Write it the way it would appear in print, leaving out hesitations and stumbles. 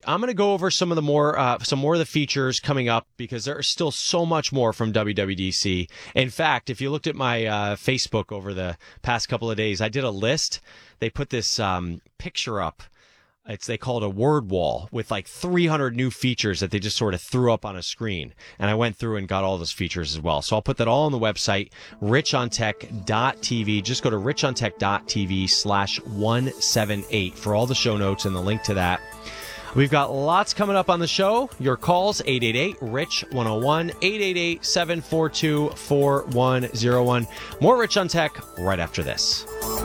I'm going to go over some more of the features coming up because there's still so much more from WWDC. In fact, if you looked at my Facebook over the past couple of days, I did a list. They put this picture up. They call it a word wall with like 300 new features that they just sort of threw up on a screen. And I went through and got all those features as well. So I'll put that all on the website, richontech.tv. Just go to richontech.tv/178 for all the show notes and the link to that. We've got lots coming up on the show. Your calls, 888-RICH-101, 888-742-4101. More Rich on Tech right after this.